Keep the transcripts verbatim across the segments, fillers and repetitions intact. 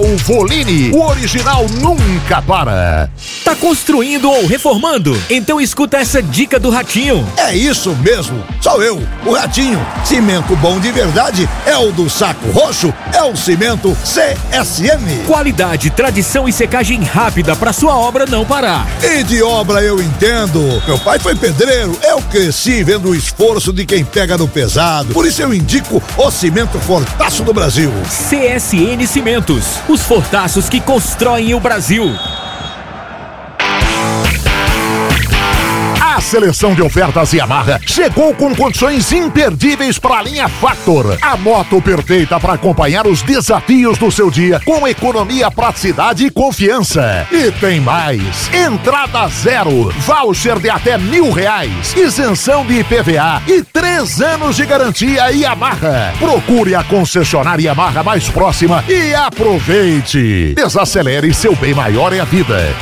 Valvoline, o original nunca para. Tá construindo ou reformando? Então escuta essa dica do Ratinho. É isso mesmo, sou eu, o Ratinho. Cimento bom de verdade é o do Saco Roxo, é o cimento C S M. Qualidade, tradição e secagem rápida para sua obra não parar. E de obra eu entendo. Meu pai foi pedreiro, eu cresci vendo o esforço de quem pega no pesado. Por isso eu indico o cimento Fortaço do Brasil. C S N Cimentos, os fortaços que constroem o Brasil. A seleção de ofertas Yamaha chegou com condições imperdíveis para a linha Factor. A moto perfeita para acompanhar os desafios do seu dia com economia, praticidade e confiança. E tem mais. Entrada zero, voucher de até mil reais, isenção de I P V A e três anos de garantia Yamaha. Procure a concessionária Yamaha mais próxima e aproveite. Desacelere, seu bem maior é a vida.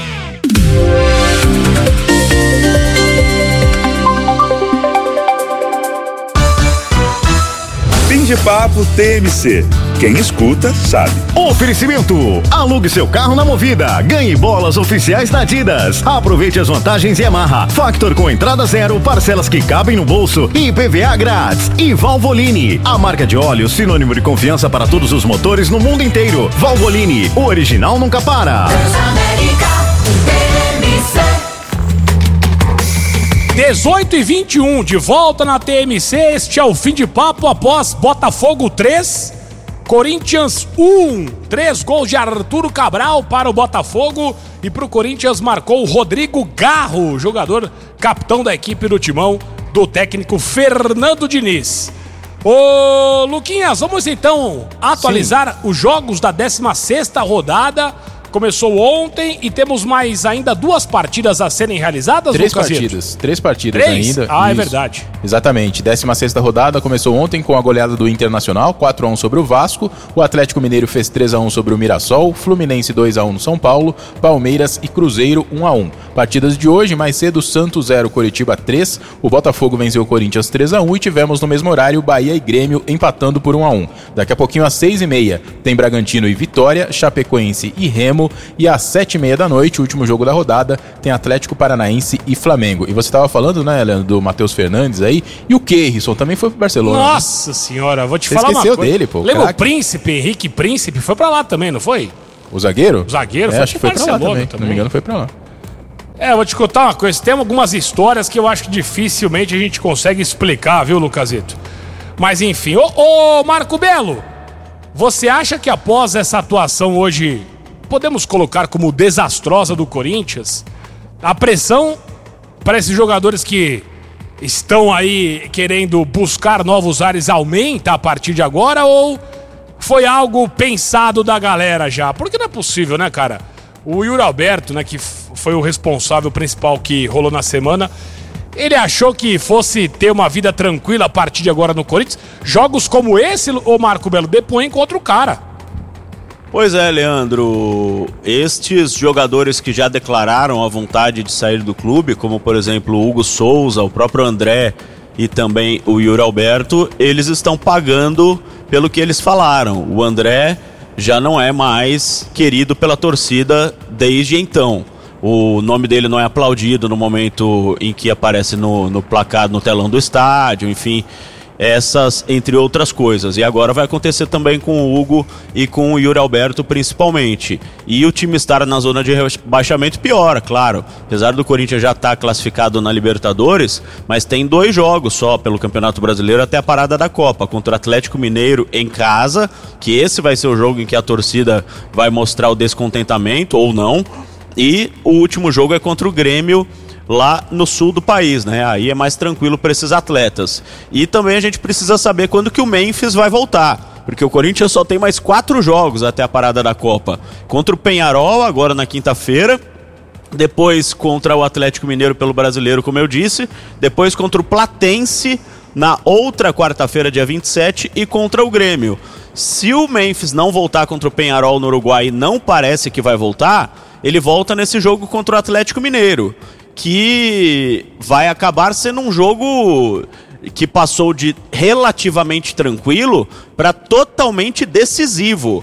Fim de papo T M C. Quem escuta, sabe. Oferecimento. Alugue seu carro na Movida. Ganhe bolas oficiais da Adidas. Aproveite as vantagens Yamaha. Factor com entrada zero, parcelas que cabem no bolso e I P V A grátis. E Valvoline, a marca de óleo sinônimo de confiança para todos os motores no mundo inteiro. Valvoline, o original nunca para. dezoito e vinte e um, de volta na T M C. Este é o fim de papo após Botafogo três, Corinthians um. Três gols de Arturo Cabral para o Botafogo e para o Corinthians marcou o Rodrigo Garro, jogador capitão da equipe do timão do técnico Fernando Diniz. Ô Luquinhas, vamos então atualizar Sim. os jogos da décima sexta rodada. Começou ontem e temos mais ainda duas partidas a serem realizadas, Três Lucas partidas, Zito? três partidas Três? ainda. Ah, Isso. é verdade. Exatamente, décima sexta rodada começou ontem com a goleada do Internacional, quatro a um sobre o Vasco, o Atlético Mineiro fez três a um sobre o Mirassol, Fluminense dois a um no São Paulo, Palmeiras e Cruzeiro um a um. Partidas de hoje, mais cedo, Santos zero, Coritiba três, o Botafogo venceu o Corinthians três a um e tivemos no mesmo horário Bahia e Grêmio empatando por um a um. Daqui a pouquinho às seis e meia tem Bragantino e Vitória, Chapecoense e Remo e às sete e meia da noite, o último jogo da rodada, tem Atlético Paranaense e Flamengo. E você estava falando, né, Leandro, do Matheus Fernandes aí, e o Keirson também foi pro Barcelona. Nossa né? senhora, vou te você falar uma coisa. esqueceu dele, pô. Lembra craque. o Príncipe, Henrique Príncipe, foi pra lá também, não foi? O zagueiro? O zagueiro, é, foi acho que foi pra lá também. também. Se não me engano, foi pra lá. É, eu vou te contar uma coisa, tem algumas histórias que eu acho que dificilmente a gente consegue explicar, viu, Lucasito? Mas enfim, ô, ô Marco Belo, você acha que após essa atuação hoje, podemos colocar como desastrosa do Corinthians, a pressão para esses jogadores que estão aí querendo buscar novos ares aumenta a partir de agora ou foi algo pensado da galera já? Porque não é possível, né, cara? O Yuri Alberto, né, que foi o responsável principal que rolou na semana, ele achou que fosse ter uma vida tranquila a partir de agora no Corinthians. Jogos como esse, o Marco Belo, depõem contra o cara. Pois é, Leandro, estes jogadores que já declararam a vontade de sair do clube, como por exemplo o Hugo Souza, o próprio André e também o Yuri Alberto, eles estão pagando pelo que eles falaram. O André já não é mais querido pela torcida desde então. O nome dele não é aplaudido no momento em que aparece no, no placar, no telão do estádio, enfim... Essas, entre outras coisas. E agora vai acontecer também com o Hugo e com o Yuri Alberto principalmente. E o time estar na zona de rebaixamento piora, claro. Apesar do Corinthians já estar classificado na Libertadores, mas tem dois jogos só pelo Campeonato Brasileiro até a parada da Copa. Contra o Atlético Mineiro em casa, que esse vai ser o jogo em que a torcida vai mostrar o descontentamento ou não. E o último jogo é contra o Grêmio lá no sul do país, né? Aí é mais tranquilo para esses atletas. E também a gente precisa saber quando que o Memphis vai voltar, porque o Corinthians só tem mais quatro jogos até a parada da Copa. Contra o Peñarol, agora na quinta-feira, depois contra o Atlético Mineiro pelo Brasileiro, como eu disse, depois contra o Platense na outra quarta-feira, dia vinte e sete, e contra o Grêmio. Se o Memphis não voltar contra o Peñarol no Uruguai, e não parece que vai voltar, ele volta nesse jogo contra o Atlético Mineiro, que vai acabar sendo um jogo que passou de relativamente tranquilo para totalmente decisivo,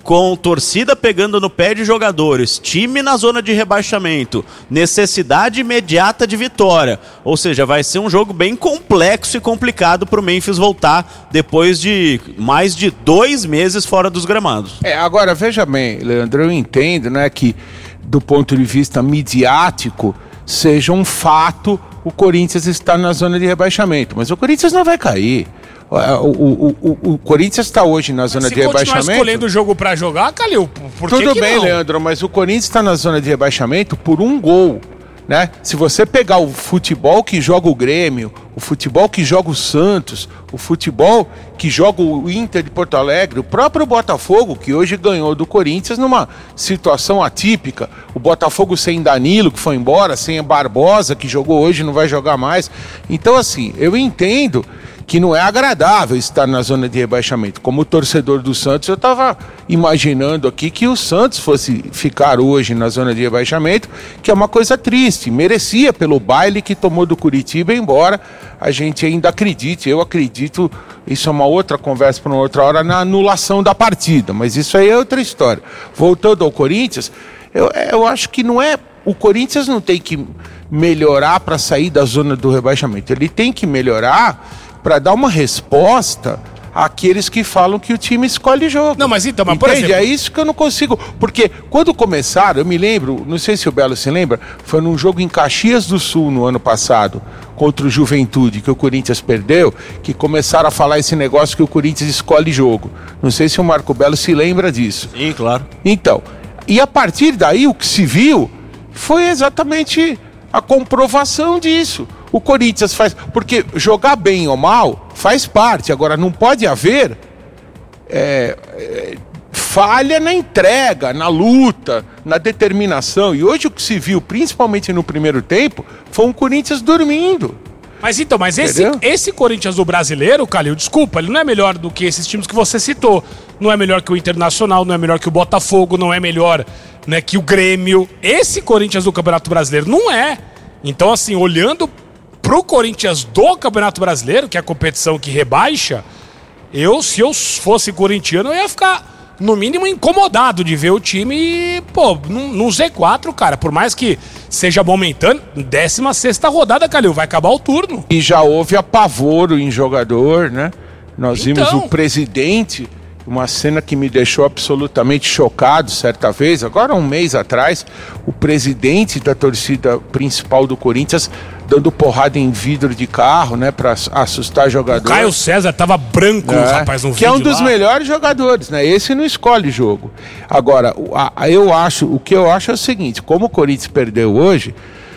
com torcida pegando no pé de jogadores, time na zona de rebaixamento, necessidade imediata de vitória. Ou seja, vai ser um jogo bem complexo e complicado para o Memphis voltar depois de mais de dois meses fora dos gramados. É, agora, veja bem, Leandro, eu entendo, né, que do ponto de vista midiático seja um fato o Corinthians estar na zona de rebaixamento, mas o Corinthians não vai cair. O, o, o, o Corinthians está hoje na zona mas de rebaixamento. Se continuar escolhendo o jogo para jogar, Calil, por Tudo que que bem, não? Leandro, mas o Corinthians está na zona de rebaixamento por um gol, né? Se você pegar o futebol que joga o Grêmio, o futebol que joga o Santos, o futebol que joga o Inter de Porto Alegre, o próprio Botafogo, que hoje ganhou do Corinthians numa situação atípica, o Botafogo sem Danilo, que foi embora, sem a Barbosa, que jogou hoje, não vai jogar mais. Então, assim, eu entendo que não é agradável estar na zona de rebaixamento. Como torcedor do Santos, eu estava imaginando aqui que o Santos fosse ficar hoje na zona de rebaixamento, que é uma coisa triste, merecia pelo baile que tomou do Curitiba, embora a gente ainda acredite, eu acredito, isso é uma outra conversa para uma outra hora, na anulação da partida, mas isso aí é outra história. Voltando ao Corinthians, eu, eu acho que não é, o Corinthians não tem que melhorar para sair da zona do rebaixamento, ele tem que melhorar para dar uma resposta àqueles que falam que o time escolhe jogo. Não, mas então, mas Entende? por exemplo... É isso que eu não consigo, porque quando começaram, eu me lembro, não sei se o Belo se lembra, foi num jogo em Caxias do Sul no ano passado, contra o Juventude, que o Corinthians perdeu, que começaram a falar esse negócio que o Corinthians escolhe jogo. Não sei se o Marco Belo se lembra disso. Sim, claro. Então, e a partir daí o que se viu foi exatamente a comprovação disso. O Corinthians faz... Porque jogar bem ou mal faz parte. Agora, não pode haver é, é, falha na entrega, na luta, na determinação. E hoje o que se viu, principalmente no primeiro tempo, foi um Corinthians dormindo. Mas então, mas esse, esse Corinthians do brasileiro, Calil, desculpa, ele não é melhor do que esses times que você citou. Não é melhor que o Internacional, não é melhor que o Botafogo, não é melhor, né, que o Grêmio. Esse Corinthians do Campeonato Brasileiro não é. Então, assim, olhando pro Corinthians do Campeonato Brasileiro, que é a competição que rebaixa, eu, se eu fosse corintiano, eu ia ficar, no mínimo, incomodado de ver o time, pô, num, num Z quatro, cara. Por mais que seja momentâneo, décima sexta rodada, Calil, vai acabar o turno. E já houve apavoro em jogador, né? Nós Então... vimos o presidente, uma cena que me deixou absolutamente chocado certa vez, agora um mês atrás, o presidente da torcida principal do Corinthians dando porrada em vidro de carro, né, pra assustar jogador. O Caio César tava branco, é, rapaz, no vídeo. Que é um dos lá. melhores jogadores, né? Esse não escolhe jogo. Agora, a, a, eu acho, o que eu acho é o seguinte, como o Corinthians perdeu hoje,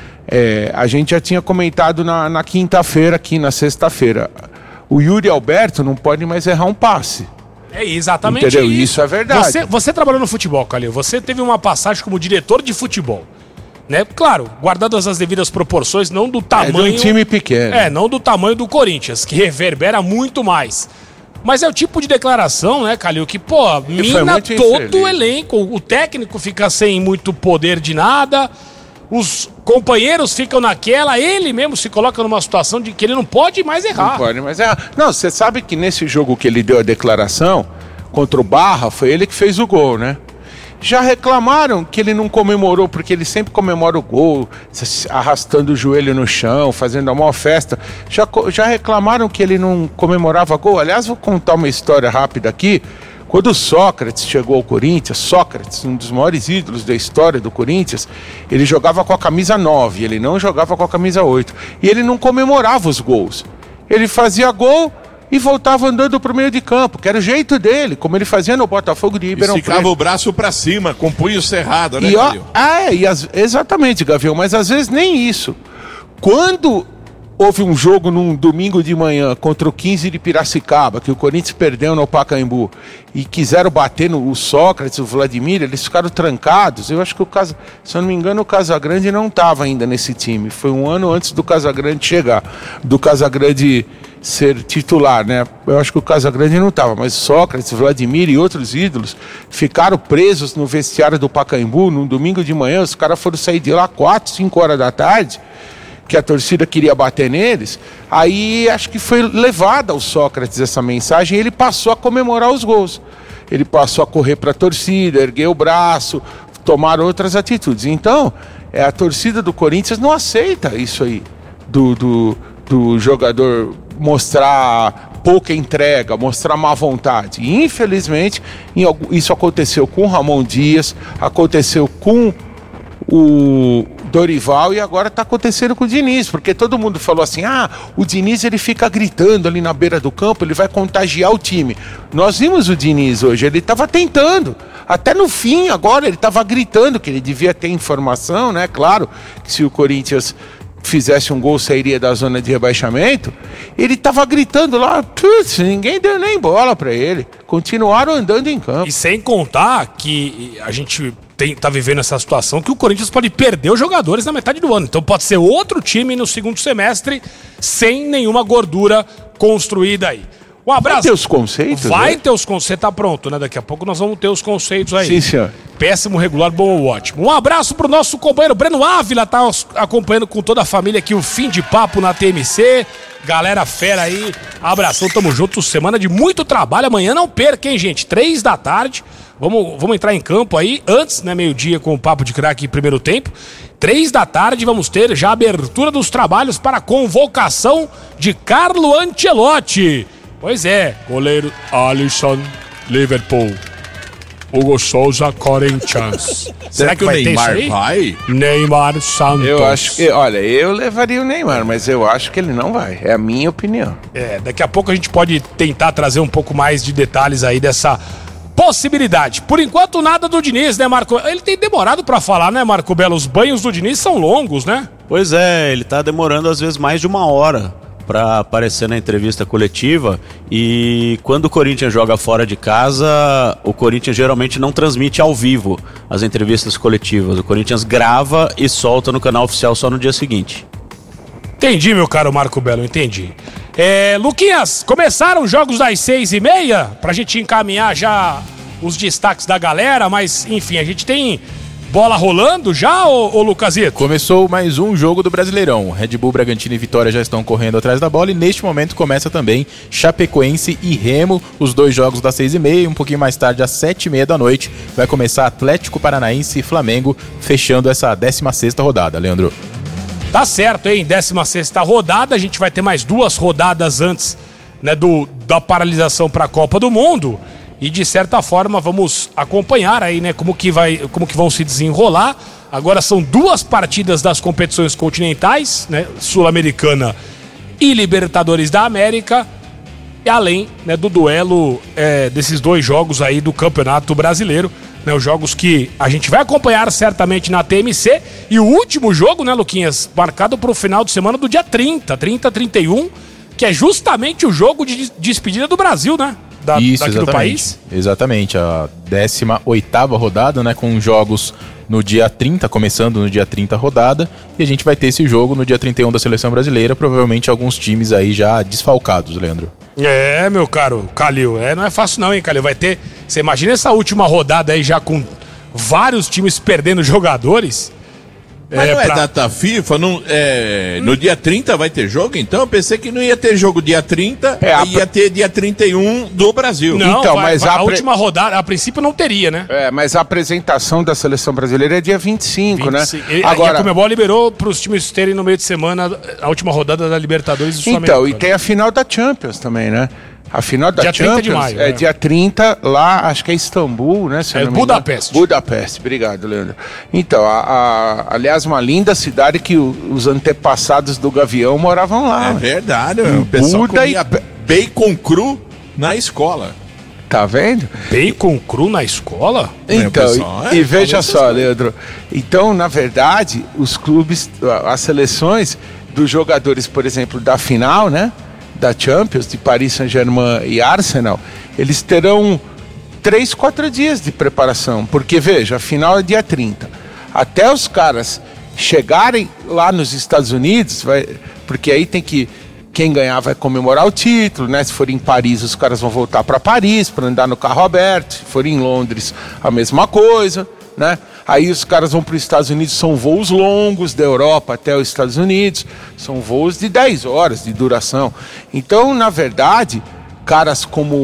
é, a gente já tinha comentado na, na quinta-feira, aqui na sexta-feira, o Yuri Alberto não pode mais errar um passe. É exatamente Entendeu? isso. Isso é verdade. Você, você trabalhou no futebol, Calil. Você teve uma passagem como diretor de futebol. Né? Claro, guardadas as devidas proporções, não do tamanho... É de um time pequeno. É, não do tamanho do Corinthians, que reverbera muito mais. Mas é o tipo de declaração, né, Calil, que, pô, mina todo o elenco. O técnico fica sem muito poder de nada, os companheiros ficam naquela, ele mesmo se coloca numa situação de que ele não pode mais errar. Não pode mais errar. Não, você sabe que nesse jogo que ele deu a declaração, contra o Barra, foi ele que fez o gol, né? Já reclamaram que ele não comemorou, porque ele sempre comemora o gol, arrastando o joelho no chão, fazendo a maior festa. Já, já reclamaram que ele não comemorava gol. Aliás, vou contar uma história rápida aqui. Quando o Sócrates chegou ao Corinthians, Sócrates, um dos maiores ídolos da história do Corinthians, ele jogava com a camisa nove, ele não jogava com a camisa oito. E ele não comemorava os gols. Ele fazia gol e voltava andando pro meio de campo, que era o jeito dele, como ele fazia no Botafogo de Ribeirão Preto. Esticava o braço pra cima, com o punho cerrado, né, e ó, Gavião? É, e as, exatamente, Gavião, mas às vezes nem isso. Quando houve um jogo num domingo de manhã contra o quinze de Piracicaba, que o Corinthians perdeu no Pacaembu, e quiseram bater no o Sócrates, o Vladimir, eles ficaram trancados. Eu acho que o Casa, se eu não me engano, o Casagrande não estava ainda nesse time. Foi um ano antes do Casagrande chegar, do Casagrande ser titular, né? Eu acho que o Casagrande não estava, mas Sócrates, Vladimir e outros ídolos ficaram presos no vestiário do Pacaembu num domingo de manhã. Os caras foram sair de lá quatro, cinco horas da tarde, que a torcida queria bater neles. Aí acho que foi levada ao Sócrates essa mensagem e ele passou a comemorar os gols. ele passou a correr para a torcida, erguer o braço, tomar outras atitudes. Então, é, a torcida do Corinthians não aceita isso aí, do, do, do jogador mostrar pouca entrega, mostrar má vontade. E, infelizmente, em, isso aconteceu com o Ramon Dias, aconteceu com o Dorival e agora está acontecendo com o Diniz, porque todo mundo falou assim, ah, o Diniz ele fica gritando ali na beira do campo, ele vai contagiar o time. Nós vimos o Diniz hoje, ele estava tentando, até no fim agora ele estava gritando que ele devia ter informação, né, claro, que se o Corinthians fizesse um gol, sairia da zona de rebaixamento, ele estava gritando lá, putz, ninguém deu nem bola para ele, continuaram andando em campo. E sem contar que a gente tem, tá vivendo essa situação que o Corinthians pode perder os jogadores na metade do ano, então pode ser outro time no segundo semestre sem nenhuma gordura construída aí. Um abraço. Vai ter os conceitos? Vai né? ter os conceitos, tá pronto, né? Daqui a pouco nós vamos ter os conceitos aí. Sim, senhor. Péssimo, regular, bom ou ótimo. Um abraço pro nosso companheiro Breno Ávila, tá acompanhando com toda a família aqui o Fim de Papo na T M C. Galera fera aí, abração, tamo junto. Semana de muito trabalho, amanhã não perca, hein, gente? Três da tarde, vamos, vamos entrar em campo aí, antes, né, meio-dia com o Papo de Craque primeiro tempo. Três da tarde vamos ter já a abertura dos trabalhos para a convocação de Carlo Ancelotti. Pois é, goleiro Alisson, Liverpool. Hugo Souza, Corinthians. Será que o vai Neymar ter isso aí? vai? Neymar Santos. Eu acho que, olha, eu levaria o Neymar, mas eu acho que ele não vai. É a minha opinião. É, daqui a pouco a gente pode tentar trazer um pouco mais de detalhes aí dessa possibilidade. Por enquanto, nada do Diniz, né, Marco? Ele tem demorado pra falar, né, Marco Belo? Os banhos do Diniz são longos, né? Pois é, ele tá demorando às vezes mais de uma hora para aparecer na entrevista coletiva, e quando o Corinthians joga fora de casa, o Corinthians geralmente não transmite ao vivo as entrevistas coletivas. O Corinthians grava e solta no canal oficial só no dia seguinte. Entendi, meu caro Marco Belo, entendi. É, Luquinhas, começaram os jogos das seis e meia, pra gente encaminhar já os destaques da galera, mas enfim, a gente tem bola rolando já, ô, ô Lucasito? Começou mais um jogo do Brasileirão. Red Bull, Bragantino e Vitória já estão correndo atrás da bola e neste momento começa também Chapecoense e Remo, os dois jogos das seis e meia. Um pouquinho mais tarde, às sete e meia da noite, vai começar Atlético Paranaense e Flamengo, fechando essa décima sexta rodada, Leandro. Tá certo, hein? décima sexta rodada, a gente vai ter mais duas rodadas antes, né, do, da paralisação para a Copa do Mundo. E de certa forma vamos acompanhar aí, né, como que vai, como que vão se desenrolar. Agora são duas partidas das competições continentais, né, Sul-Americana e Libertadores da América, e além, né, do duelo é, desses dois jogos aí do Campeonato Brasileiro, né, os jogos que a gente vai acompanhar certamente na T M C, e o último jogo, né, Luquinhas, marcado para o final de semana do dia trinta, trinta, trinta e um, que é justamente o jogo de despedida do Brasil, né? Da, Isso, daqui exatamente. do país. Exatamente, a décima oitava rodada, né, com jogos no dia trinta, começando no dia trinta a rodada, e a gente vai ter esse jogo no dia trinta e um da Seleção Brasileira, provavelmente alguns times aí já desfalcados, Leandro. É, meu caro Calil, é, não é fácil não, hein, Calil, vai ter, você imagina essa última rodada aí já com vários times perdendo jogadores. Mas é, não é pra... data FIFA? Não, é, no dia trinta vai ter jogo? Então eu pensei que não ia ter jogo dia trinta, é, a... ia ter dia trinta e um do Brasil. Não, então, vai, mas vai, a, a pre... última rodada, a princípio não teria, né? É, mas a apresentação da Seleção Brasileira é dia vinte e cinco, vinte e cinco, né? E, Agora... e a Comebol liberou para os times terem no meio de semana a última rodada da Libertadores do Sul-Americano. Então, e tem a final da Champions também, né? A final da dia Champions trinta de maio, é, é dia trinta, lá, acho que é Istambul, né? Se é Budapeste. Budapeste, obrigado, Leandro. Então, a, a, aliás, uma linda cidade que o, os antepassados do Gavião moravam lá. É né? verdade, o pessoal Buda comia e... bacon cru na escola. Tá vendo? Bacon cru na escola? Então, pessoal, e, é, e veja só, Leandro, então, na verdade, os clubes, as seleções dos jogadores, por exemplo, da final, né? Da Champions, de Paris Saint-Germain e Arsenal, eles terão três, quatro dias de preparação, porque veja, a final é dia trinta. Até os caras chegarem lá nos Estados Unidos, vai, porque aí tem que, quem ganhar vai comemorar o título, né? Se for em Paris, os caras vão voltar para Paris para andar no carro aberto. Se for em Londres, a mesma coisa, né? Aí os caras vão para os Estados Unidos, são voos longos da Europa até os Estados Unidos, são voos de dez horas de duração. Então, na verdade, caras como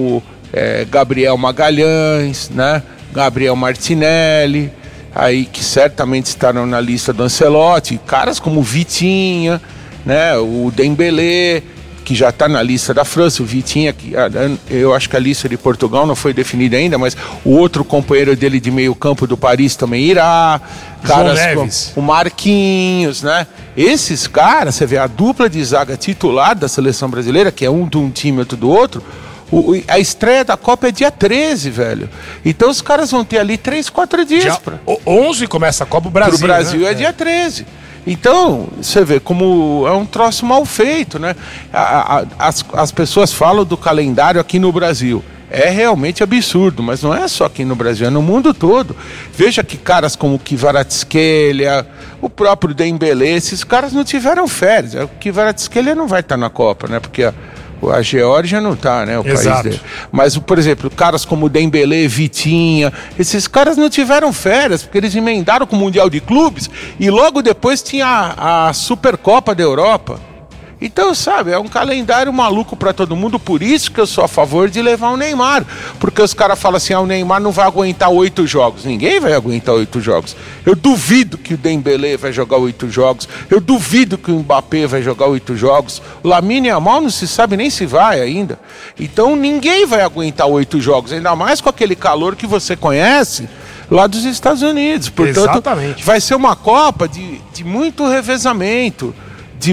é, Gabriel Magalhães, né? Gabriel Martinelli, aí que certamente estarão na lista do Ancelotti, caras como Vitinha, né? O Dembélé, que já está na lista da França, o Vitinha, que eu acho que a lista de Portugal não foi definida ainda, mas o outro companheiro dele de meio campo do Paris também irá, caras como o Marquinhos, né? Esses caras, você vê a dupla de zaga titular da seleção brasileira, que é um de um time, outro do outro, o, a estreia da Copa é dia treze, velho. Então os caras vão ter ali três, quatro dias. Já, pra... onze começa a Copa, o Brasil. Pro Brasil, né? É, é dia treze. Então, você vê como é um troço mal feito, né? A, a, as, as pessoas falam do calendário aqui no Brasil. É realmente absurdo, mas não é só aqui no Brasil, é no mundo todo. Veja que caras como o Kvaratskhelia, o próprio Dembélé, esses caras não tiveram férias. O Kvaratskhelia não vai estar na Copa, né? Porque a, a Geórgia não está, né? O Exato. país dele. Mas, por exemplo, caras como o Dembélé, Vitinha, esses caras não tiveram férias, porque eles emendaram com o Mundial de Clubes e logo depois tinha a, a Supercopa da Europa. Então, sabe, é um calendário maluco para todo mundo, por isso que eu sou a favor de levar o Neymar. Porque os caras falam assim, ah, o Neymar não vai aguentar oito jogos. Ninguém vai aguentar oito jogos. Eu duvido que o Dembélé vai jogar oito jogos. Eu duvido que o Mbappé vai jogar oito jogos. O Lamine Yamal não se sabe nem se vai ainda. Então, ninguém vai aguentar oito jogos, ainda mais com aquele calor que você conhece lá dos Estados Unidos. Portanto, exatamente. Vai ser uma Copa de, de muito revezamento, de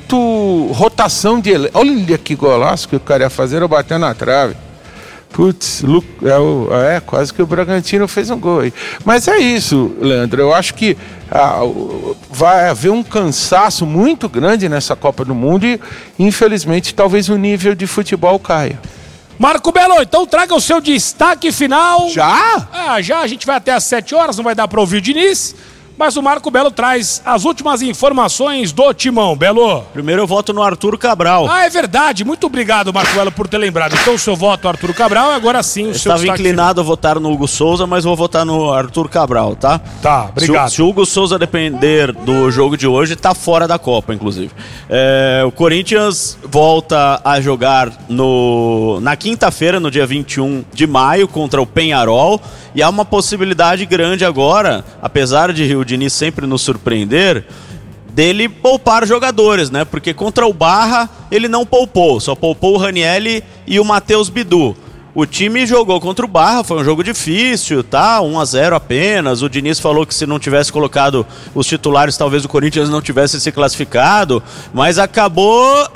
muito rotação de ele... Olha que golaço que o cara ia fazer, eu bater na trave. Putz, é, o, é quase que o Bragantino fez um gol aí. Mas é isso, Leandro, eu acho que ah, vai haver um cansaço muito grande nessa Copa do Mundo e, infelizmente, talvez o nível de futebol caia. Marco Belo, então traga o seu destaque final. Já? Ah, já, a gente vai até às sete horas, não vai dar para ouvir o Diniz. Mas o Marco Belo traz as últimas informações do Timão, Belo. Primeiro eu voto no Arthur Cabral. Ah, é verdade. Muito obrigado, Marco Belo, por ter lembrado. Então o seu voto, Arthur Cabral, e agora sim o eu seu estava inclinado a votar no Hugo Souza, mas vou votar no Arthur Cabral, tá? Tá, obrigado. Se, se o Hugo Souza depender do jogo de hoje, tá fora da Copa, inclusive. É, o Corinthians volta a jogar no, na quinta-feira, no dia vinte e um de maio, contra o Peñarol. E há uma possibilidade grande agora, apesar de o Diniz sempre nos surpreender, dele poupar jogadores, né? Porque contra o Barra ele não poupou, só poupou o Ranieri e o Matheus Bidu. O time jogou contra o Barra, foi um jogo difícil, tá? um a zero apenas. O Diniz falou que se não tivesse colocado os titulares, talvez o Corinthians não tivesse se classificado. Mas acabou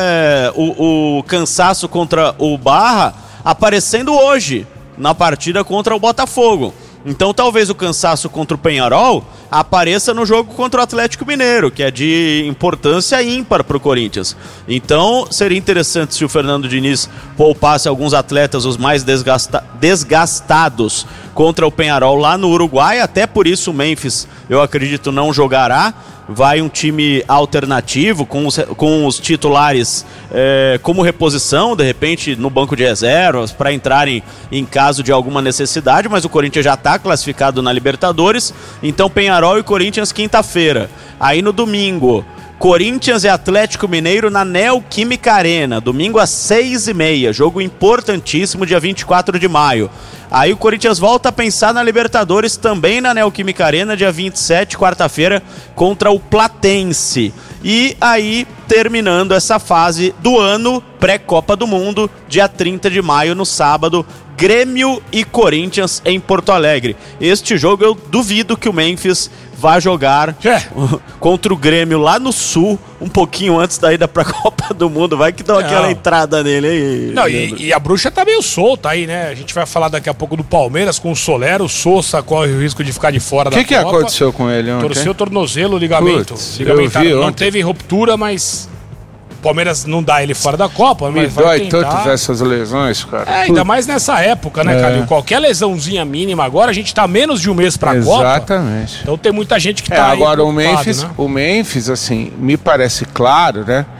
é, o, o cansaço contra o Barra aparecendo hoje, na partida contra o Botafogo. Então talvez o cansaço contra o Peñarol apareça no jogo contra o Atlético Mineiro, que é de importância ímpar para o Corinthians. Então seria interessante se o Fernando Diniz poupasse alguns atletas, os mais desgasta- desgastados contra o Peñarol lá no Uruguai. Até por isso o Memphis, eu acredito, não jogará. Vai um time alternativo com os, com os titulares é, como reposição, de repente no banco de reservas, para entrarem em caso de alguma necessidade, mas o Corinthians já está classificado na Libertadores. Então Peñarol e Corinthians quinta-feira. Aí no domingo, Corinthians e Atlético Mineiro na Neoquímica Arena, domingo às seis e meia, jogo importantíssimo, dia vinte e quatro de maio. Aí o Corinthians volta a pensar na Libertadores também na Neoquímica Arena, dia vinte e sete, quarta-feira, contra o Platense. E aí, terminando essa fase do ano, pré-Copa do Mundo, dia trinta de maio, no sábado, Grêmio e Corinthians em Porto Alegre. Este jogo eu duvido que o Memphis vá jogar é. contra o Grêmio lá no Sul, um pouquinho antes da ida pra Copa do Mundo. Vai que dá aquela entrada nele aí. Não, e, e a bruxa tá meio solta aí, né? A gente vai falar daqui a pouco do Palmeiras com o Solero. O Sousa corre o risco de ficar de fora que da que Copa. O que aconteceu com ele ontem? Torceu o tornozelo, o ligamento. Putz, ligamentado. Não teve ruptura, mas o Palmeiras não dá ele fora da Copa, Me mas dói vai tentar. tanto essas lesões, cara. É, ainda mais nessa época, né, É. Calil? Qualquer lesãozinha mínima agora, a gente tá menos de um mês pra Copa. Exatamente. Então tem muita gente que É, tá agora aí o Memphis, né? o Memphis, assim, me parece claro, né?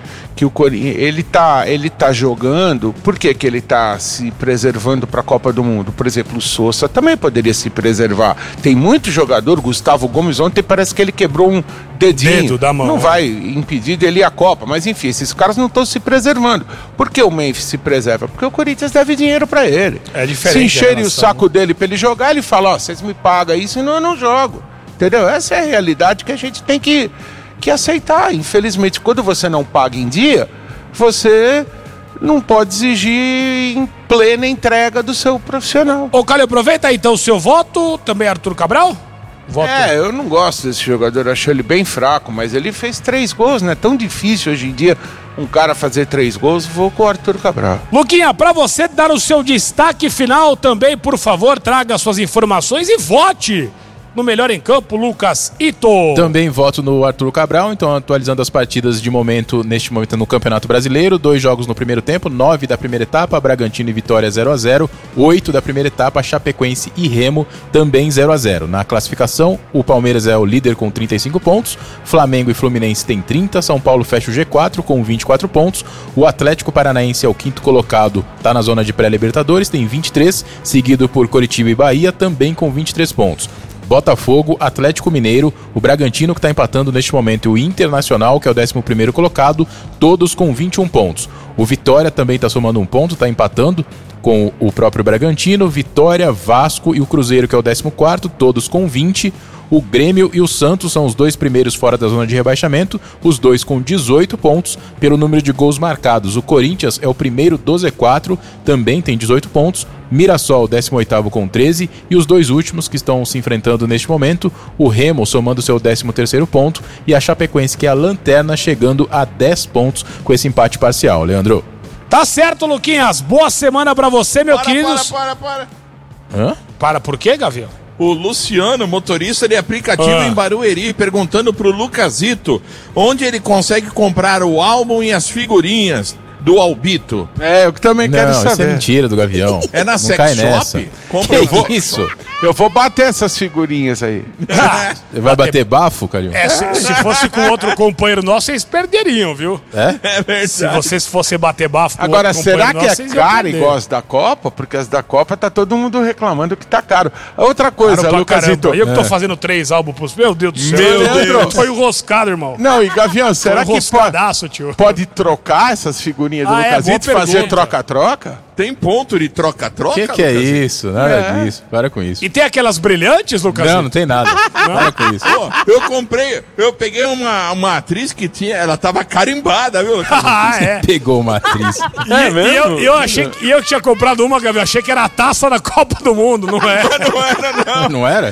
que o Corinthians, ele tá, ele tá jogando, por que que ele tá se preservando para a Copa do Mundo? Por exemplo, o Sousa também poderia se preservar. Tem muito jogador, Gustavo Gomes ontem parece que ele quebrou um dedinho. Dedo da mão. Não vai impedir dele ir à Copa, mas enfim, esses caras não estão se preservando. Por que o Memphis se preserva? Porque o Corinthians deve dinheiro para ele. É diferente. Se encherem relação, o saco né? dele para ele jogar, ele fala, ó, vocês me pagam isso, senão eu não jogo. Entendeu? Essa é a realidade que a gente tem que que aceitar. Infelizmente, quando você não paga em dia, você não pode exigir em plena entrega do seu profissional. Ô, Calil, aproveita então o seu voto, também Arthur Cabral? Voto. É, eu não gosto desse jogador, eu acho ele bem fraco, mas ele fez três gols, né? Tão difícil hoje em dia um cara fazer três gols, vou com o Arthur Cabral. Luquinha, pra você dar o seu destaque final também, por favor, traga suas informações e vote no melhor em campo, Lucas Ito. Também voto no Arthur Cabral, então atualizando as partidas de momento, neste momento no Campeonato Brasileiro, dois jogos no primeiro tempo, nove da primeira etapa, Bragantino e Vitória zero a zero, oito da primeira etapa, Chapecoense e Remo também zero a zero. Na classificação, o Palmeiras é o líder com trinta e cinco pontos, Flamengo e Fluminense tem trinta, São Paulo fecha o G quatro com vinte e quatro pontos, o Atlético Paranaense é o quinto colocado, está na zona de pré-Libertadores, tem vinte e três, seguido por Coritiba e Bahia, também com vinte e três pontos. Botafogo, Atlético Mineiro, o Bragantino que está empatando neste momento e o Internacional, que é o décimo primeiro colocado, todos com vinte e um pontos. O Vitória também está somando um ponto, está empatando com o próprio Bragantino, Vitória, Vasco e o Cruzeiro, que é o décimo quarto, todos com vinte. O Grêmio e o Santos são os dois primeiros fora da zona de rebaixamento, os dois com dezoito pontos pelo número de gols marcados. O Corinthians é o primeiro do Z quatro, também tem dezoito pontos. Mirassol, décimo oitavo com treze, e os dois últimos que estão se enfrentando neste momento, o Remo somando seu décimo terceiro ponto e a Chapecoense, que é a lanterna, chegando a dez pontos com esse empate parcial. Leandro. Tá certo, Luquinhas. Boa semana pra você, meu para, querido. Para, para, para. Hã? Para por quê, Gavião? O Luciano, motorista de aplicativo ah. em Barueri, perguntando pro Lucasito onde ele consegue comprar o álbum e as figurinhas do Albito. É, eu também Não, quero isso saber. é mentira do Gavião. É na Não sex cai shop? nessa. Compra Que eu vou... isso? Eu vou bater essas figurinhas aí. Você vai bater bafo, Calil? É, se, se fosse com outro companheiro nosso, vocês perderiam, viu? É? É verdade. Se vocês fossem bater bafo com Agora, outro será companheiro que nosso, é vocês iam caro perder. igual as da Copa? Porque as da Copa tá todo mundo reclamando que tá caro. Outra coisa, Caro pra Lucasito. caramba. Eu que tô É. fazendo três álbuns pros... Meu Deus do céu. Meu Leandro, Deus. Foi enroscado, irmão. Não, e Gavião, será Foi um que pode, roscadaço, tio. pode trocar essas figurinhas do Ah, é, Lucasito e boa fazer pergunta. troca-troca? Tem ponto de troca-troca? Que que é Lucasito? isso? Nada É. disso. Para com isso. E tem aquelas brilhantes, Lucas? Não, não tem nada. Para com isso. Pô, eu comprei, eu peguei uma, uma atriz que tinha, ela tava carimbada, viu? Ah, é. Pegou uma atriz. E, e eu, e eu achei que, e eu que tinha comprado uma, Gabriel, achei que era a taça da Copa do Mundo, não é? Não era, não. Não era?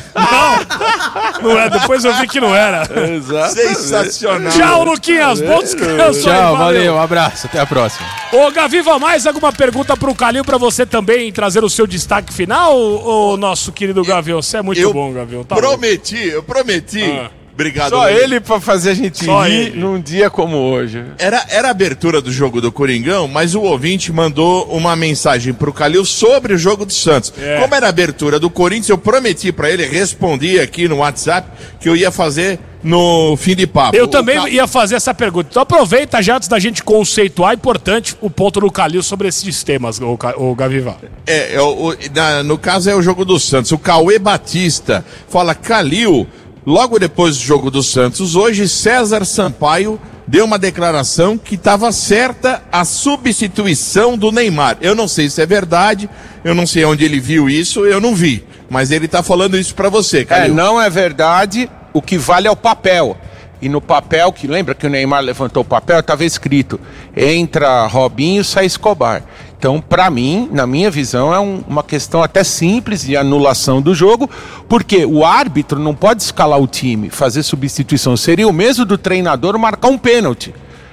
Não, não é. Depois eu vi que não era. Sensacional. Tchau, Luquinhas. Bom descanso. Tchau, aí, valeu, um abraço, até a próxima. Ô, Gaviva, mais alguma pergunta pro Calil pra você também trazer o seu destaque final? Ô, nosso querido Gavião, você é muito eu bom, Gavião. Tá prometi, eu prometi. Ah. Obrigado. Só Lelê. ele pra fazer a gente Só rir ele. num dia como hoje. Era, era a abertura do jogo do Coringão, mas o ouvinte mandou uma mensagem pro Calil sobre o jogo do Santos. É. Como era a abertura do Corinthians, eu prometi pra ele, respondi aqui no WhatsApp, que eu ia fazer no fim de papo. Eu O também Ca- ia fazer essa pergunta. Então aproveita já antes da gente conceituar, é importante o ponto do Calil sobre esses temas, o, Ca- o Gaviva. É, é o- o- na- no caso é o jogo do Santos. O Cauê Batista fala, Calil, logo depois do jogo do Santos, hoje César Sampaio deu uma declaração que estava certa a substituição do Neymar. Eu não sei se é verdade, eu não sei onde ele viu isso, eu não vi. Mas ele tá falando isso pra você, É, Calil. não é verdade. O que vale é o papel. E no papel, que lembra que o Neymar levantou o papel, estava escrito: entra Robinho, sai Escobar. Então, para mim, na minha visão, é um- uma questão até simples de anulação do jogo, porque o árbitro não pode escalar o time, fazer substituição. Seria o mesmo do treinador marcar um pênalti.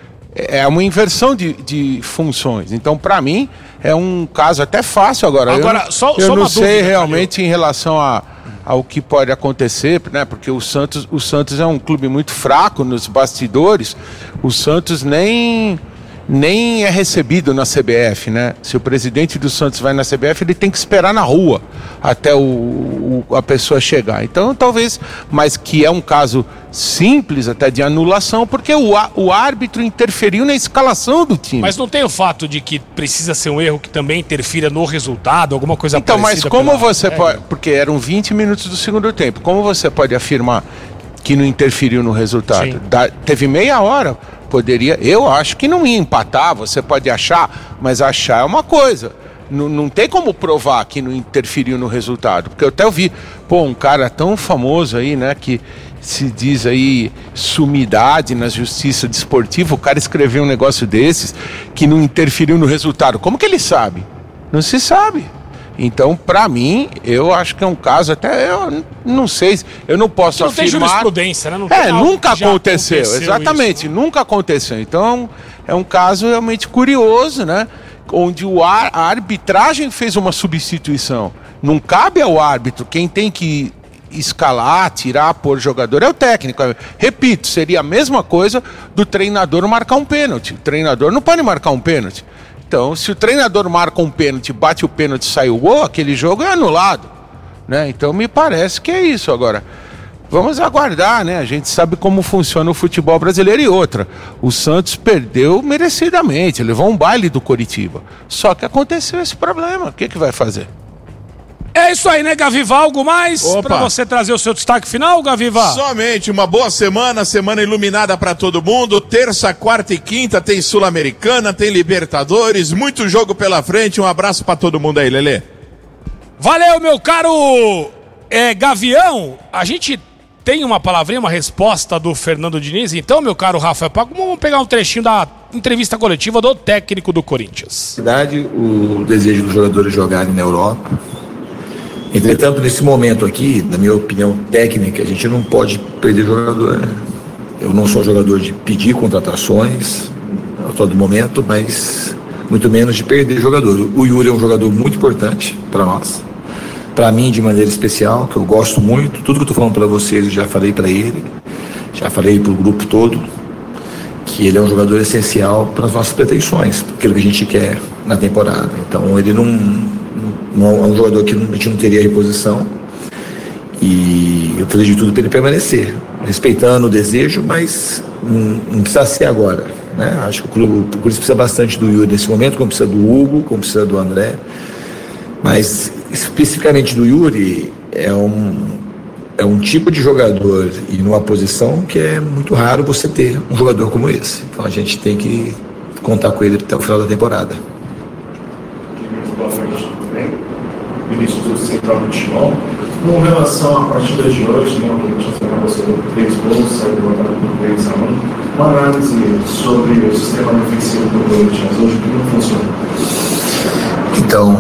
É uma inversão de, de funções. Então, para mim, é um caso até fácil agora. Agora, eu não, só- eu só não uma sei dúvida, realmente em relação a, ao que pode acontecer, né? Porque o Santos, o Santos é um clube muito fraco nos bastidores. O Santos nem nem é recebido na C B F, né? Se o presidente do Santos vai na C B F, ele tem que esperar na rua até o, o, a pessoa chegar. Então, talvez, mas que é um caso simples até de anulação, porque o, o árbitro interferiu na escalação do time. Mas não tem o fato de que precisa ser um erro que também interfira no resultado, alguma coisa então, parecida? Então, mas como pela... você é. pode... Porque eram vinte minutos do segundo tempo. Como você pode afirmar que não interferiu no resultado? Da, teve meia hora... Poderia, eu acho que não ia empatar, você pode achar, mas achar é uma coisa. N- não tem como provar que não interferiu no resultado. Porque eu até ouvi, pô, um cara tão famoso aí, né, que se diz aí sumidade na justiça desportiva, o cara escreveu um negócio desses que não interferiu no resultado. Como que ele sabe? Não se sabe. Então, pra mim, eu acho que é um caso até, eu não sei, eu não posso não afirmar... Não tem jurisprudência, né? Não é, tem nunca aconteceu, aconteceu exatamente, isso, né? nunca aconteceu. Então, é um caso realmente curioso, né? Onde o ar, a arbitragem fez uma substituição. Não cabe ao árbitro, quem tem que escalar, tirar, pôr jogador é o técnico. Repito, seria a mesma coisa do treinador marcar um pênalti. O treinador não pode marcar um pênalti. Então, se o treinador marca um pênalti, bate o pênalti e sai o gol, aquele jogo é anulado, né? Então, me parece que é isso. Agora, vamos aguardar, né? A gente sabe como funciona o futebol brasileiro. E outra, o Santos perdeu merecidamente, levou um baile do Coritiba. Só que aconteceu esse problema, o que que vai fazer? É isso aí, né, Gaviva? Algo mais Opa. pra você trazer o seu destaque final, Gaviva? Somente uma boa semana, semana iluminada pra todo mundo. Terça, quarta e quinta tem Sul-Americana, tem Libertadores, muito jogo pela frente. Um abraço pra todo mundo aí, Lelê. Valeu, meu caro é, Gavião. A gente tem uma palavrinha, uma resposta do Fernando Diniz. Então, meu caro Rafael Paco, vamos pegar um trechinho da entrevista coletiva do técnico do Corinthians. O desejo dos jogadores jogarem na Europa. Entretanto, nesse momento aqui, na minha opinião técnica, a gente não pode perder jogador, né? Eu não sou jogador de pedir contratações a todo momento, mas muito menos de perder jogador. O Yuri é um jogador muito importante para nós, para mim de maneira especial, que eu gosto muito. Tudo que eu estou falando para vocês eu já falei para ele, já falei para o grupo todo, que ele é um jogador essencial para as nossas pretensões, aquilo que a gente quer na temporada. Então ele não... não é um jogador que a gente não teria reposição, e eu falei de tudo para ele permanecer, respeitando o desejo, mas não, não precisa ser agora, né? Acho que o clube, o clube precisa bastante do Yuri nesse momento, como precisa do Hugo, como precisa do André, mas especificamente do Yuri é um, é um tipo de jogador e numa posição que é muito raro você ter um jogador como esse. Então a gente tem que contar com ele até o final da temporada. Ministro do Central do Timão, com relação à partida de hoje, né, o Corinthians foi três gols, saiu derrotado por três a um. Uma análise sobre o sistema defensivo do Corinthians hoje, que não funciona. Então,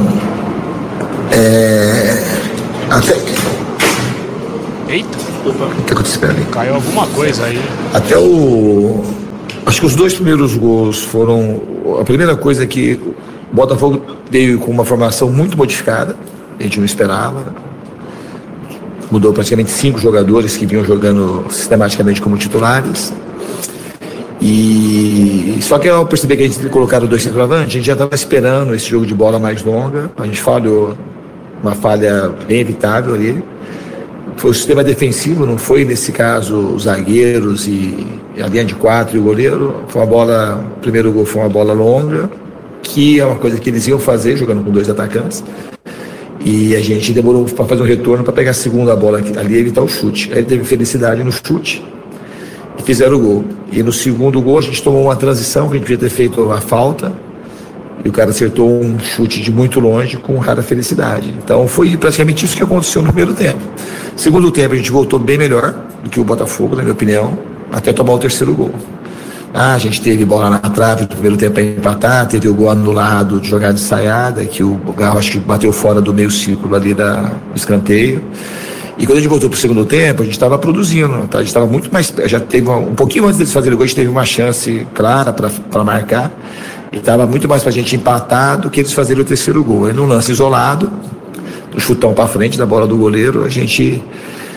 é. Até. Eita! O que aconteceu ali? Caiu alguma coisa aí. Até o. Acho que os dois primeiros gols foram. A primeira coisa é que o Botafogo veio com uma formação muito modificada. A gente não esperava. Mudou praticamente cinco jogadores que vinham jogando sistematicamente como titulares. E só que eu percebi que a gente tinha colocado dois centroavantes, a gente já estava esperando esse jogo de bola mais longa. A gente falhou, uma falha bem evitável ali. Foi o sistema defensivo, não foi nesse caso os zagueiros e a linha de quatro e o goleiro. Foi uma bola, o primeiro gol foi uma bola longa, que é uma coisa que eles iam fazer jogando com dois atacantes. E a gente demorou para fazer um retorno para pegar a segunda bola ali e evitar o chute. Aí teve felicidade no chute e fizeram o gol. E no segundo gol a gente tomou uma transição que a gente devia ter feito a falta e o cara acertou um chute de muito longe com rara felicidade. Então foi praticamente isso que aconteceu no primeiro tempo. Segundo tempo a gente voltou bem melhor do que o Botafogo, na minha opinião, até tomar o terceiro gol. Ah, a gente teve bola na trave no primeiro tempo para empatar, teve o gol anulado de jogada ensaiada, que o Garro acho que bateu fora do meio círculo ali da, do escanteio. E quando a gente voltou para o segundo tempo, a gente estava produzindo, tá? A gente estava muito mais. Já teve uma, um pouquinho antes deles fazerem o gol, a gente teve uma chance clara para marcar. E estava muito mais para a gente empatar do que eles fazerem o terceiro gol. Aí num lance isolado, no chutão para frente da bola do goleiro, a gente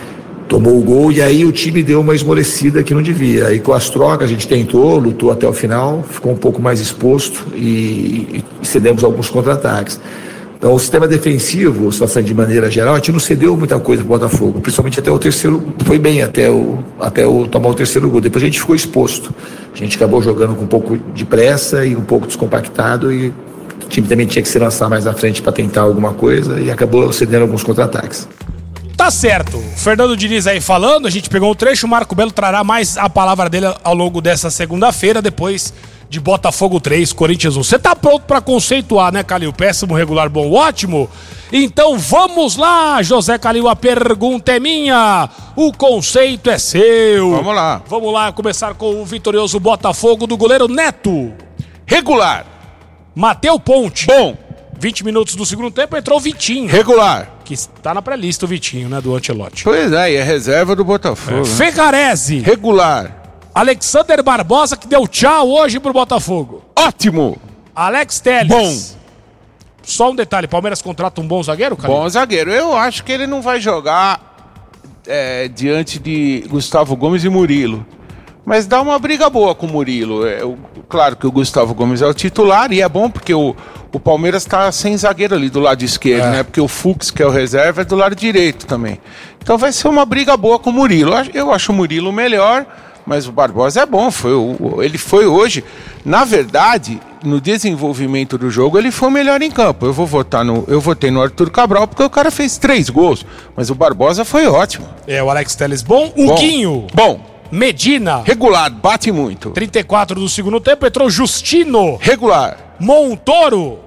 tomou o gol e aí o time deu uma esmorecida que não devia. Aí com as trocas a gente tentou, lutou até o final, ficou um pouco mais exposto e, e cedemos alguns contra-ataques. Então o sistema defensivo, se passando de maneira geral, a gente não cedeu muita coisa pro Botafogo, principalmente até o terceiro, foi bem até o, até o tomar o terceiro gol. Depois a gente ficou exposto. A gente acabou jogando com um pouco de pressa e um pouco descompactado e o time também tinha que se lançar mais na frente para tentar alguma coisa e acabou cedendo alguns contra-ataques. Tá certo. O Fernando Diniz aí falando, a gente pegou um trecho, o Marco Belo trará mais a palavra dele ao longo dessa segunda-feira, depois de Botafogo três, Corinthians um. Você tá pronto pra conceituar, né, Calil? Péssimo, regular, bom, ótimo? Então vamos lá, José Calil, a pergunta é minha, o conceito é seu. Vamos lá. Vamos lá, começar com o vitorioso Botafogo do goleiro Neto. Regular. Mateu Ponte. Bom. vinte minutos do segundo tempo, entrou o Vitinho. Regular. Que está na pré-lista o Vitinho, né, do Ancelotti. Pois é, e é reserva do Botafogo. É. Né? Ferrarese. Regular. Alexander Barbosa, que deu tchau hoje pro Botafogo. Ótimo. Alex Telles. Bom. Só um detalhe, Palmeiras contrata um bom zagueiro, cara? Bom zagueiro. Eu acho que ele não vai jogar é, diante de Gustavo Gomes e Murilo. Mas dá uma briga boa com o Murilo. É, o, claro que o Gustavo Gomes é o titular e é bom porque o, o Palmeiras está sem zagueiro ali do lado esquerdo, é. né? Porque o Fux, que é o reserva, é do lado direito também. Então vai ser uma briga boa com o Murilo. Eu acho o Murilo melhor, mas o Barbosa é bom. Foi, ele foi hoje, na verdade, no desenvolvimento do jogo, ele foi o melhor em campo. Eu vou votar no, eu votei no Arthur Cabral porque o cara fez três gols, mas o Barbosa foi ótimo. É, o Alex Telles bom. Huguinho. Bom. Medina. Regular, bate muito. trinta e quatro do segundo tempo, entrou Justino. Regular. Montoro.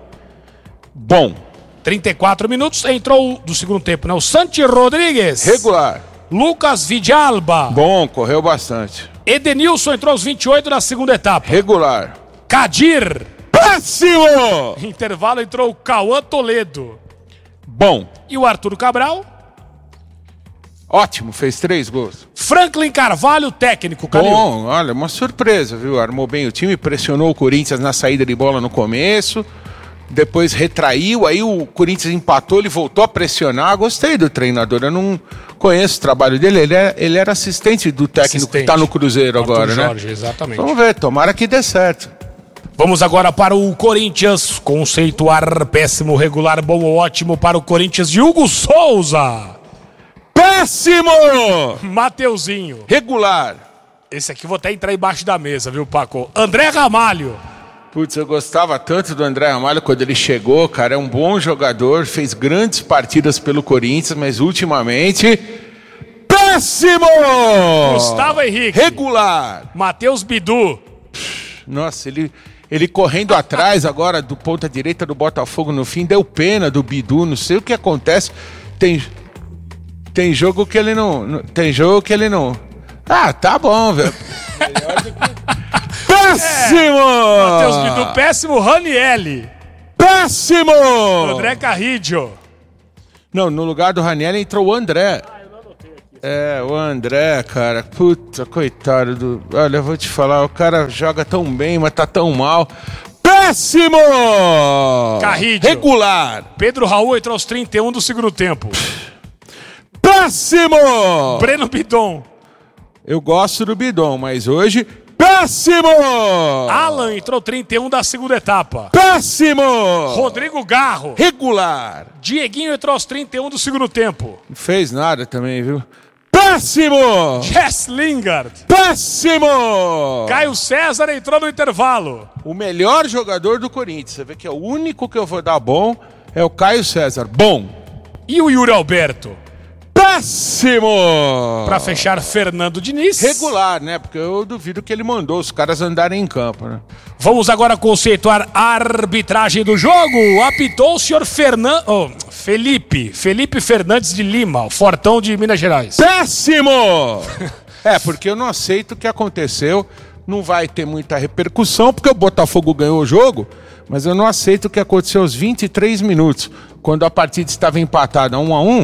Bom. trinta e quatro minutos, entrou do segundo tempo, né? O Santi Rodrigues. Regular. Lucas Vidalba. Bom, correu bastante. Edenilson entrou aos vinte e oito na segunda etapa. Regular. Cadir. Péssimo! Intervalo entrou o Cauã Toledo. Bom. E o Arthur Cabral. Ótimo, fez três gols. Franklin Carvalho, técnico, Calil. Bom, olha, uma surpresa, viu? Armou bem o time, pressionou o Corinthians na saída de bola no começo, depois retraiu, aí o Corinthians empatou, ele voltou a pressionar. Gostei do treinador, eu não conheço o trabalho dele, ele, é, ele era assistente do técnico assistente. que está no Cruzeiro Arthur agora, Jorge, né? Exatamente. Vamos ver, tomara que dê certo. Vamos agora para o Corinthians, conceituar péssimo, regular, bom ou ótimo para o Corinthians de Hugo Souza. Péssimo! Mateuzinho. Regular. Esse aqui vou até entrar embaixo da mesa, viu, Paco? André Ramalho. Putz, eu gostava tanto do André Ramalho quando ele chegou, cara. É um bom jogador, fez grandes partidas pelo Corinthians, mas ultimamente... Péssimo! Gustavo Henrique. Regular. Matheus Bidu. Nossa, ele... Ele correndo atrás agora do ponta direita do Botafogo no fim, deu pena do Bidu, não sei o que acontece. Tem... Tem jogo que ele não, não... Tem jogo que ele não... Ah, tá bom, velho. Melhor do que... Péssimo! É, Matheus Bidu, péssimo. Ranielli. Péssimo! André Carrillo. Não, no lugar do Ranielli entrou o André. Ah, eu não anotei aqui. É, o André, cara. Puta, coitado do... Olha, eu vou te falar, o cara joga tão bem, mas tá tão mal. Péssimo! Carrillo. Regular. Pedro Raul entrou aos trinta e um do segundo tempo. Péssimo! Breno Bidon. Eu gosto do Bidon, mas hoje... Péssimo! Alan entrou trinta e um da segunda etapa. Péssimo! Rodrigo Garro. Regular. Dieguinho entrou aos trinta e um do segundo tempo. Não fez nada também, viu? Péssimo! Jess Lingard. Péssimo! Caio César entrou no intervalo. O melhor jogador do Corinthians. Você vê que é o único que eu vou dar bom é o Caio César. Bom. E o Yuri Alberto? Péssimo! Pra fechar, Fernando Diniz. Regular, né? Porque eu duvido que ele mandou os caras andarem em campo, né? Vamos agora conceituar a arbitragem do jogo. Apitou o senhor Fernan... oh, Felipe. Felipe Fernandes de Lima, o fortão de Minas Gerais. Péssimo! É, porque eu não aceito o que aconteceu. Não vai ter muita repercussão, porque o Botafogo ganhou o jogo. Mas eu não aceito o que aconteceu aos vinte e três minutos, quando a partida estava empatada um a um.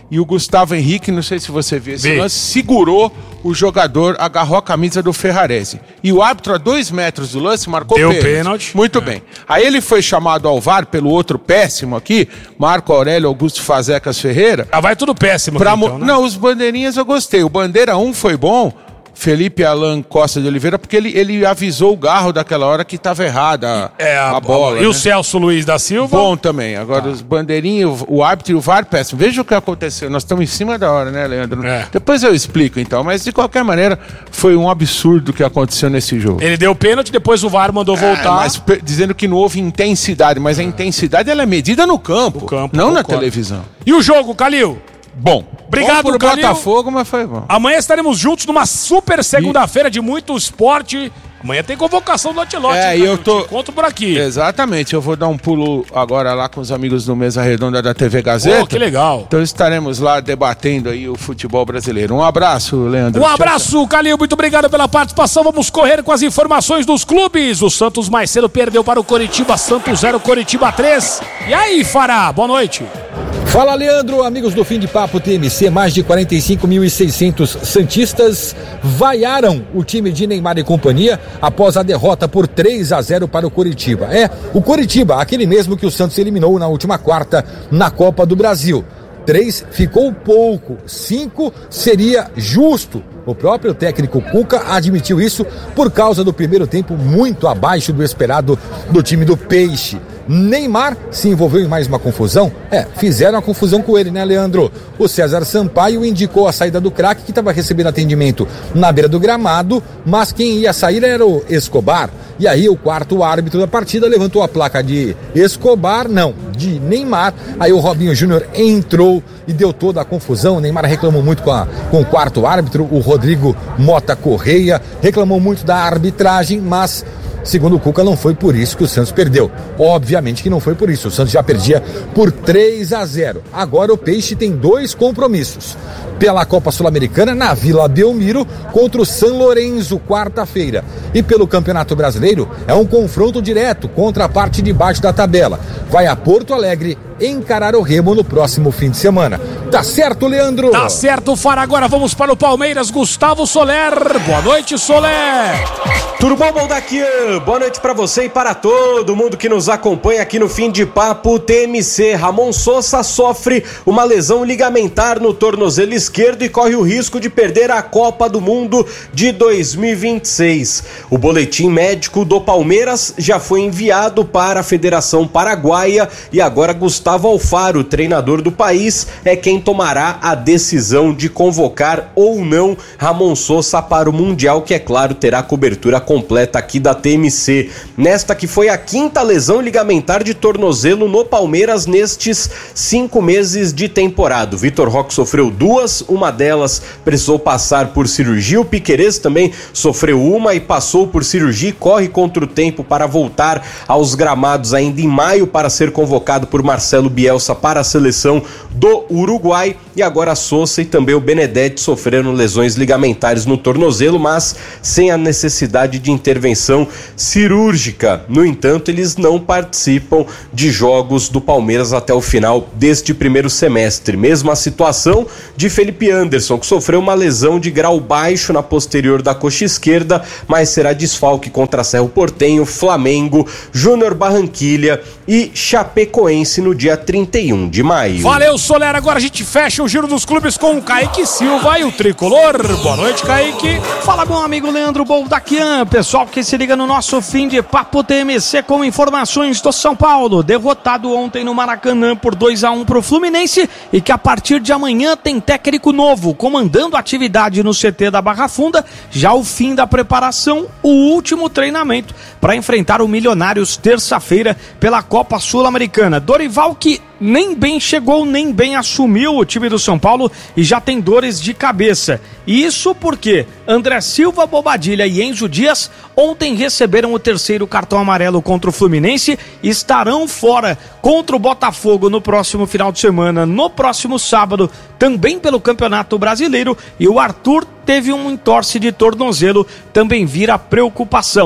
e o Gustavo Henrique, não sei se você viu esse lance, segurou o jogador, agarrou a camisa do Ferrarese. E o árbitro, a dois metros do lance, marcou Deu pênalti. pênalti. Muito é. bem. Aí ele foi chamado ao V A R pelo outro péssimo aqui, Marco Aurélio Augusto Fazecas Ferreira. Ah, vai tudo péssimo pra aqui, mo- então, né? Não, os bandeirinhas eu gostei. O bandeira um foi bom, Felipe Alan Costa de Oliveira, porque ele, ele avisou o Garro daquela hora que estava errada a, É, a, a bola. E né? o Celso Luiz da Silva? Bom também. Agora tá. Os bandeirinhos, o, o árbitro e o V A R péssimo. Veja o que aconteceu. Nós estamos em cima da hora, né, Leandro? É. Depois eu explico, então. Mas, de qualquer maneira, foi um absurdo o que aconteceu nesse jogo. Ele deu pênalti, depois o V A R mandou voltar. É, mas pe- dizendo que não houve intensidade. Mas a intensidade, ela é medida no campo, No campo, não na concordo. televisão. E o jogo, Calil? Bom. Obrigado, bom pro Calil. Botafogo, mas foi bom. Amanhã estaremos juntos numa super segunda-feira de muito esporte. Amanhã tem convocação do Antelote. É, hein, e eu tô... Te encontro por aqui. Exatamente, eu vou dar um pulo agora lá com os amigos do Mesa Redonda da T V Gazeta. Pô, que legal. Então estaremos lá debatendo aí o futebol brasileiro. Um abraço, Leandro. Um abraço, Calil, muito obrigado pela participação. Vamos correr com as informações dos clubes. O Santos mais cedo perdeu para o Coritiba, Santos zero, Coritiba três. E aí, Fará, boa noite. Fala, Leandro, amigos do Fim de Papo T M C, mais de quarenta e cinco mil e seiscentos santistas vaiaram o time de Neymar e companhia após a derrota por três a zero para o Coritiba. É, o Coritiba, aquele mesmo que o Santos eliminou na última quarta na Copa do Brasil. Três ficou pouco, cinco seria justo. O próprio técnico Cuca admitiu isso por causa do primeiro tempo muito abaixo do esperado do time do Peixe. Neymar se envolveu em mais uma confusão. É, fizeram a confusão com ele, né, Leandro? O César Sampaio indicou a saída do craque, que estava recebendo atendimento na beira do gramado, mas quem ia sair era o Escobar. E aí o quarto árbitro da partida levantou a placa de Escobar, não, de Neymar. Aí o Robinho Júnior entrou e deu toda a confusão. O Neymar reclamou muito com, a, com o quarto árbitro, o Rodrigo Mota Correia, reclamou muito da arbitragem, mas... segundo o Cuca, não foi por isso que o Santos perdeu. Obviamente que não foi por isso. O Santos já perdia por três a zero. Agora o Peixe tem dois compromissos. Pela Copa Sul-Americana, na Vila Belmiro, contra o San Lorenzo, quarta-feira. E pelo Campeonato Brasileiro, é um confronto direto contra a parte de baixo da tabela. Vai a Porto Alegre encarar o Remo no próximo fim de semana. Tá certo, Leandro? Tá certo, Fara. Agora vamos para o Palmeiras. Gustavo Soler. Boa noite, Soler. Tudo bom, Baldaquian? Boa noite para você e para todo mundo que nos acompanha aqui no Fim de Papo T M C. Ramon Sosa sofre uma lesão ligamentar no tornozelo esquerdo e corre o risco de perder a Copa do Mundo de dois mil e vinte e seis. O boletim médico do Palmeiras já foi enviado para a Federação Paraguaia e agora Gustavo Alfaro, treinador do país, é quem tomará a decisão de convocar ou não Ramon Sosa para o Mundial, que é claro terá cobertura completa aqui da T M C. Nesta que foi a quinta lesão ligamentar de tornozelo no Palmeiras nestes cinco meses de temporada. O Vitor Roque sofreu duas, uma delas precisou passar por cirurgia. O Piquerez também sofreu uma e passou por cirurgia e corre contra o tempo para voltar aos gramados ainda em maio para ser convocado por Marcelo Bielsa para a seleção do Uruguai. E agora a Sosa e também o Benedetti sofreram lesões ligamentares no tornozelo, mas sem a necessidade de intervenção cirúrgica. No entanto, eles não participam de jogos do Palmeiras até o final deste primeiro semestre. Mesma situação de Felipe Anderson, que sofreu uma lesão de grau baixo na posterior da coxa esquerda, mas será desfalque contra Cerro Porteño, Flamengo, Júnior Barranquilha e Chapecoense no dia trinta e um de maio. Valeu, Soler. Agora a gente fecha o giro dos clubes com o Kaique Silva e o Tricolor. Boa noite, Kaique. Fala, meu amigo Leandro Boldaquian. Pessoal que se liga no nosso Fim de Papo T M C com informações do São Paulo. Derrotado ontem no Maracanã por dois a um pro Fluminense e que a partir de amanhã tem técnico novo comandando a atividade no C T da Barra Funda. Já o fim da preparação, o último treinamento para enfrentar o Milionários terça-feira pela Copa Sul-Americana. Dorival, que nem bem chegou, nem bem assumiu o time do São Paulo e já tem dores de cabeça. Isso porque André Silva, Bobadilha e Enzo Dias ontem receberam o terceiro cartão amarelo contra o Fluminense e estarão fora contra o Botafogo no próximo final de semana, no próximo sábado, também pelo Campeonato Brasileiro. E o Arthur teve um entorse de tornozelo, também vira preocupação.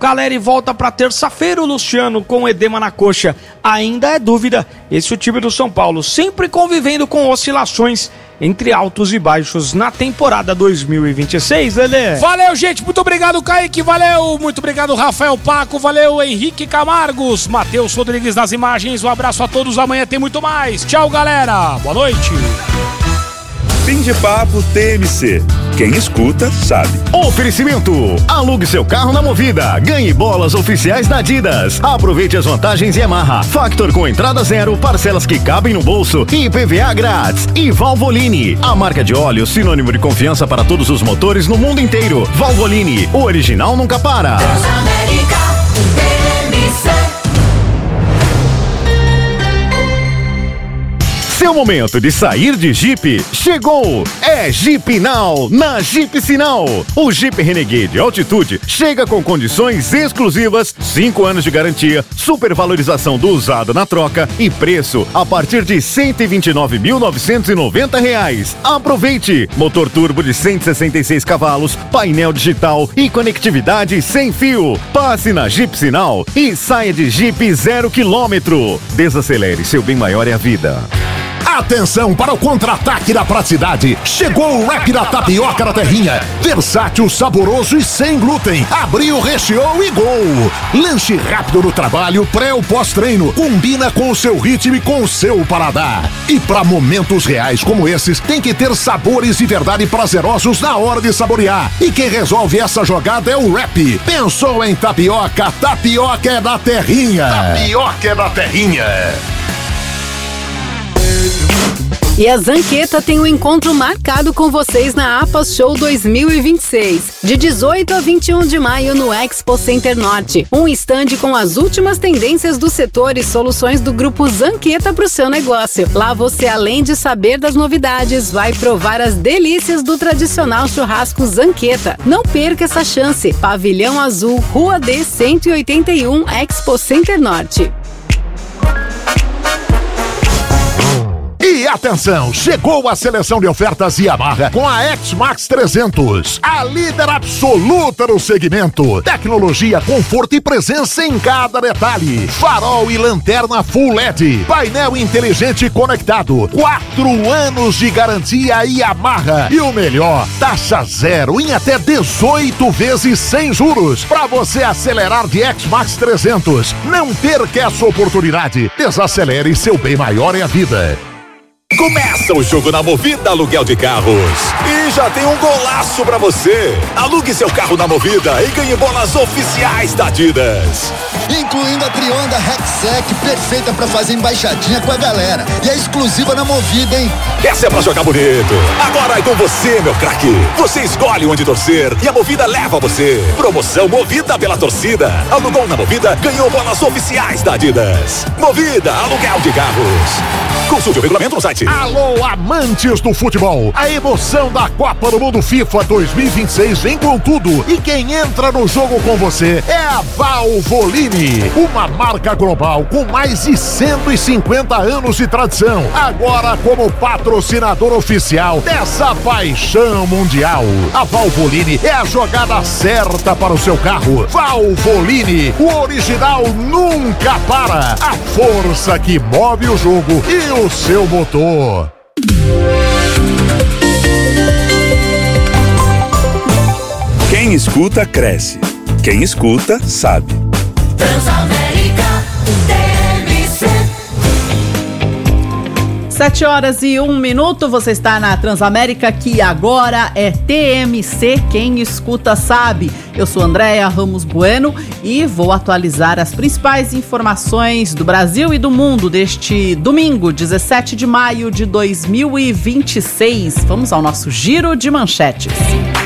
Caleri volta para terça-feira. O Luciano com edema na coxa ainda é dúvida. Esse é o time do São Paulo, sempre convivendo com oscilações entre altos e baixos na temporada dois mil e vinte e seis, Lelê. Valeu, gente. Muito obrigado, Kaique. Valeu. Muito obrigado, Rafael Paco. Valeu, Henrique Camargos. Matheus Rodrigues nas imagens. Um abraço a todos. Amanhã tem muito mais. Tchau, galera. Boa noite. Fim de papo T M C. Quem escuta, sabe. Oferecimento. Alugue seu carro na Movida. Ganhe bolas oficiais da Adidas. Aproveite as vantagens Yamaha. Factor com entrada zero, parcelas que cabem no bolso e I P V A grátis. E Valvoline, a marca de óleo sinônimo de confiança para todos os motores no mundo inteiro. Valvoline, o original nunca para. Transamérica, T M C. Seu momento de sair de Jeep chegou! É Jeep Now na Jeep Sinal. O Jeep Renegade Altitude chega com condições exclusivas, cinco anos de garantia, supervalorização do usado na troca e preço a partir de cento e vinte e nove mil novecentos e noventa reais. Aproveite! Motor turbo de cento e sessenta e seis cavalos, painel digital e conectividade sem fio. Passe na Jeep Sinal e saia de Jeep zero quilômetro. Desacelere, seu bem maior é a vida. Atenção para o contra-ataque da praticidade. Chegou o Wrap da Tapioca da Terrinha. Versátil, saboroso e sem glúten. Abriu, recheou e gol. Lanche rápido no trabalho, pré ou pós-treino. Combina com o seu ritmo e com o seu paladar. E para momentos reais como esses, tem que ter sabores de verdade prazerosos na hora de saborear. E quem resolve essa jogada é o Wrap. Pensou em tapioca? Tapioca é da Terrinha. Tapioca é da Terrinha. E a Zanqueta tem um encontro marcado com vocês na APAS Show dois mil e vinte e seis, de dezoito a vinte e um de maio no Expo Center Norte. Um estande com as últimas tendências do setor e soluções do grupo Zanqueta para o seu negócio. Lá você, além de saber das novidades, vai provar as delícias do tradicional churrasco Zanqueta. Não perca essa chance. Pavilhão Azul, Rua D cento e oitenta e um, Expo Center Norte. E atenção, chegou a seleção de ofertas Yamaha com a X-Max trezentos, a líder absoluta no segmento. Tecnologia, conforto e presença em cada detalhe. Farol e lanterna Full L E D, painel inteligente conectado, quatro anos de garantia Yamaha. E o melhor, taxa zero em até dezoito vezes sem juros, para você acelerar de X-Max trezentos. Não perca essa oportunidade. Desacelere, seu bem maior é a vida. Começa o jogo na Movida Aluguel de Carros. E já tem um golaço pra você. Alugue seu carro na Movida e ganhe bolas oficiais da Adidas. Incluindo a Trionda Rexec, perfeita pra fazer embaixadinha com a galera. E é exclusiva na Movida, hein? Essa é pra jogar bonito. Agora é com você, meu craque. Você escolhe onde torcer e a Movida leva você. Promoção Movida pela torcida. Alugou na Movida, ganhou bolas oficiais da Adidas. Movida Aluguel de Carros. Consulte o regulamento no site. Alô, amantes do futebol! A emoção da Copa do Mundo FIFA dois mil e vinte e seis vem com tudo. E quem entra no jogo com você é a Valvoline, uma marca global com mais de cento e cinquenta anos de tradição. Agora como patrocinador oficial dessa paixão mundial. A Valvoline é a jogada certa para o seu carro. Valvoline, o original nunca para. A força que move o jogo e o seu motor. Quem escuta, cresce. Quem escuta, sabe. Transamérica, T M C. Sete horas e um minuto, você está na Transamérica, que agora é T M C, quem escuta sabe. Eu sou Andréia Ramos Bueno e vou atualizar as principais informações do Brasil e do mundo deste domingo, dezessete de maio de dois mil e vinte e seis. Vamos ao nosso giro de manchetes.